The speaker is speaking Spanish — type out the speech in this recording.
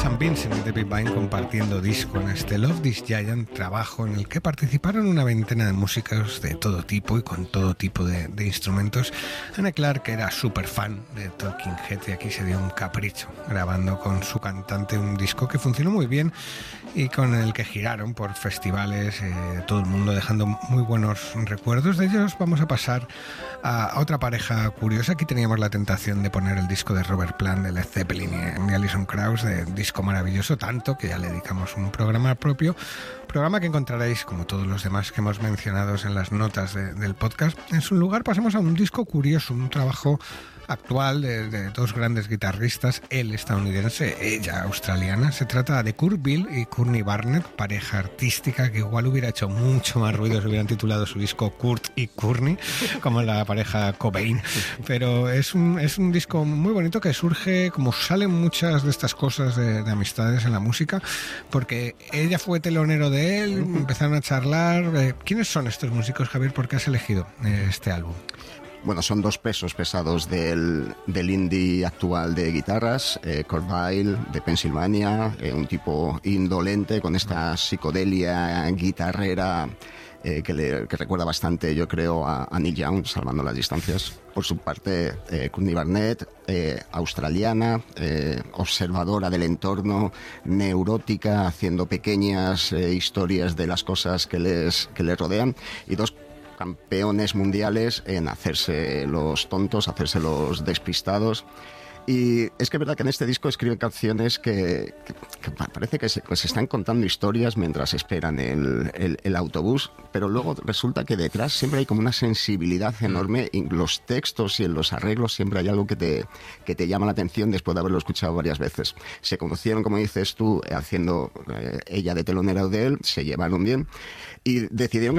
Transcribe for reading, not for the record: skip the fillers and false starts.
St. Vincent y David Vine compartiendo disco en este Love This Giant, trabajo en el que participaron una veintena de músicos de todo tipo y con todo tipo de instrumentos. Anne Clark era súper fan de Talking Heads y aquí se dio un capricho grabando con su cantante un disco que funcionó muy bien y con el que giraron por festivales todo el mundo, dejando muy buenos recuerdos. De ellos vamos a pasar a otra pareja curiosa. Aquí teníamos la tentación de poner el disco de Robert Plant, de Led Zeppelin y Alison Krauss, de disco maravilloso, tanto que ya le dedicamos un programa propio, programa que encontraréis, como todos los demás que hemos mencionado en las notas del podcast. En su lugar pasemos a un disco curioso, un trabajo actual de dos grandes guitarristas, él estadounidense, ella australiana. Se trata de Kurt Beale y Courtney Barnett, pareja artística que igual hubiera hecho mucho más ruido si hubieran titulado su disco Kurt y Courtney, como la pareja Cobain. Pero es un disco muy bonito que surge, como salen muchas de estas cosas de amistades en la música, porque ella fue telonero de él, empezaron a charlar. ¿Quiénes son estos músicos, Javier? ¿Por qué has elegido este álbum? Bueno, son dos pesos pesados del indie actual de guitarras. Kurt Beale, de Pensilvania, un tipo indolente con esta psicodelia guitarrera que recuerda bastante, yo creo, a Neil Young, salvando las distancias. Por su parte, Courtney Barnett, australiana, observadora del entorno, neurótica, haciendo pequeñas historias de las cosas que les rodean, y dos campeones mundiales en hacerse los tontos, hacerse los despistados. Y es que es verdad que en este disco escriben canciones que parece que se están contando historias mientras esperan el autobús, pero luego resulta que detrás siempre hay como una sensibilidad enorme. En los textos y en los arreglos siempre hay algo que te llama la atención después de haberlo escuchado varias veces. Se conocieron, como dices tú, haciendo ella de telonera de él, se llevaron bien y decidieron